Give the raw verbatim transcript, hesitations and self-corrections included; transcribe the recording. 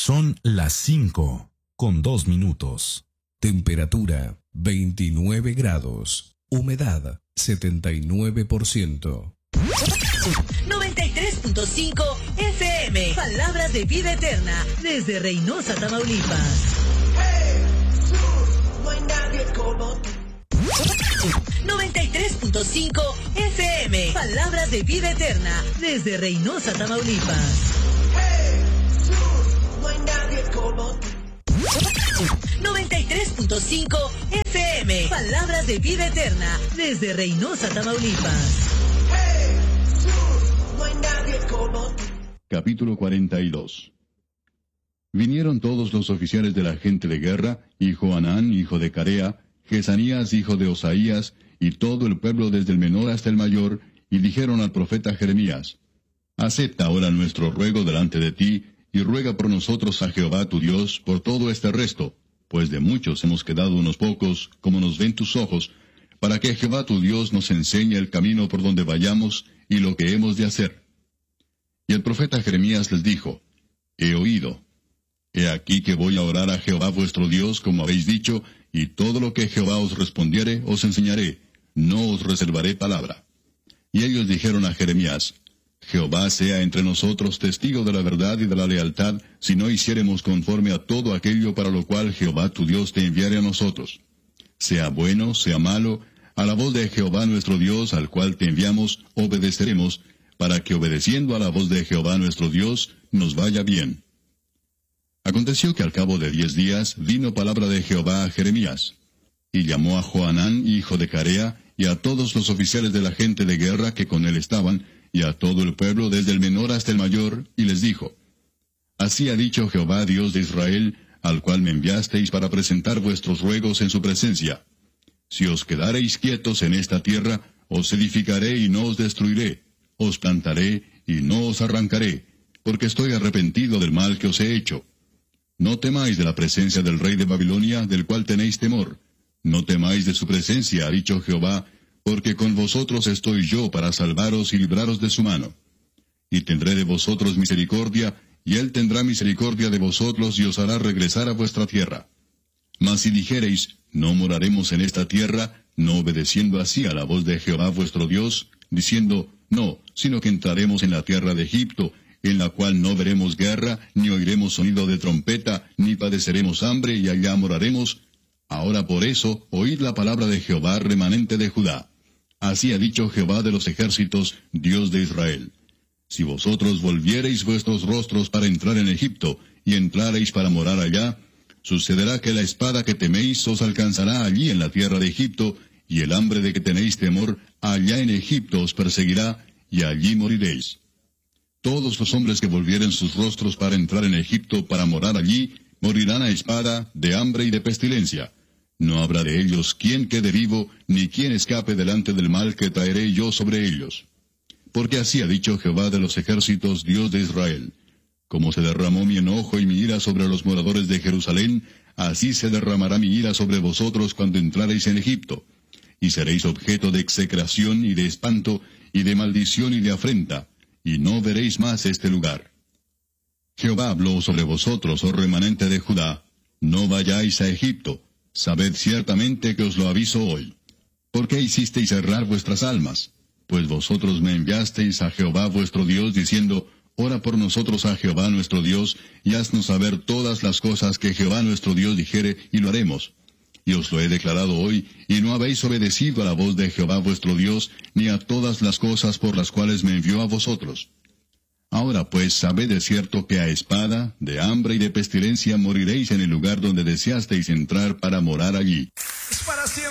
Son las cinco con dos minutos. Temperatura veintinueve grados. Humedad setenta y nueve por ciento. noventa y tres punto cinco F M. Palabras de vida eterna desde Reynosa, Tamaulipas. No hay nadie como tú. noventa y tres punto cinco F M. Palabras de vida eterna desde Reynosa, Tamaulipas. No hay nadie como tú. noventa y tres punto cinco F M. Palabras de vida eterna desde Reynosa, Tamaulipas. No hay nadie como tú. Capítulo cuarenta y dos. Vinieron todos los oficiales de la gente de guerra, y Johanán, hijo de Carea, Jesanías, hijo de Osaías, y todo el pueblo desde el menor hasta el mayor, y dijeron al profeta Jeremías: Acepta ahora nuestro ruego delante de ti, y ruega por nosotros a Jehová tu Dios por todo este resto, pues de muchos hemos quedado unos pocos, como nos ven tus ojos, para que Jehová tu Dios nos enseñe el camino por donde vayamos, y lo que hemos de hacer. Y el profeta Jeremías les dijo: He oído. He aquí que voy a orar a Jehová vuestro Dios, como habéis dicho, y todo lo que Jehová os respondiere os enseñaré, no os reservaré palabra. Y ellos dijeron a Jeremías: Jehová sea entre nosotros testigo de la verdad y de la lealtad, si no hiciéremos conforme a todo aquello para lo cual Jehová tu Dios te enviare a nosotros. Sea bueno, sea malo, a la voz de Jehová nuestro Dios, al cual te enviamos, obedeceremos, para que obedeciendo a la voz de Jehová nuestro Dios, nos vaya bien. Aconteció que al cabo de diez días vino palabra de Jehová a Jeremías, y llamó a Johanán, hijo de Carea, y a todos los oficiales de la gente de guerra que con él estaban, y a todo el pueblo desde el menor hasta el mayor, y les dijo: Así ha dicho Jehová Dios de Israel, al cual me enviasteis para presentar vuestros ruegos en su presencia: Si os quedareis quietos en esta tierra, os edificaré y no os destruiré, os plantaré y no os arrancaré, porque estoy arrepentido del mal que os he hecho. No temáis de la presencia del rey de Babilonia, del cual tenéis temor. No temáis de su presencia, ha dicho Jehová, porque con vosotros estoy yo para salvaros y libraros de su mano. Y tendré de vosotros misericordia, y él tendrá misericordia de vosotros y os hará regresar a vuestra tierra. Mas si dijereis: No moraremos en esta tierra, no obedeciendo así a la voz de Jehová vuestro Dios, diciendo: No, sino que entraremos en la tierra de Egipto, en la cual no veremos guerra, ni oiremos sonido de trompeta, ni padeceremos hambre, y allá moraremos. Ahora por eso, oíd la palabra de Jehová, remanente de Judá. Así ha dicho Jehová de los ejércitos, Dios de Israel: Si vosotros volviereis vuestros rostros para entrar en Egipto, y entrareis para morar allá, sucederá que la espada que teméis os alcanzará allí en la tierra de Egipto, y el hambre de que tenéis temor allá en Egipto os perseguirá, y allí moriréis. Todos los hombres que volvieren sus rostros para entrar en Egipto para morar allí, morirán a espada, de hambre y de pestilencia. No habrá de ellos quien quede vivo, ni quien escape delante del mal que traeré yo sobre ellos. Porque así ha dicho Jehová de los ejércitos, Dios de Israel: Como se derramó mi enojo y mi ira sobre los moradores de Jerusalén, así se derramará mi ira sobre vosotros cuando entrareis en Egipto. Y seréis objeto de execración y de espanto, y de maldición y de afrenta, y no veréis más este lugar. Jehová habló sobre vosotros, oh remanente de Judá: No vayáis a Egipto. Sabed ciertamente que os lo aviso hoy. ¿Por qué hicisteis errar vuestras almas? Pues vosotros me enviasteis a Jehová vuestro Dios, diciendo: Ora por nosotros a Jehová nuestro Dios, y haznos saber todas las cosas que Jehová nuestro Dios dijere, y lo haremos. Y os lo he declarado hoy, y no habéis obedecido a la voz de Jehová vuestro Dios, ni a todas las cosas por las cuales me envió a vosotros. Ahora pues sabed de cierto que a espada, de hambre y de pestilencia moriréis en el lugar donde deseasteis entrar para morar allí.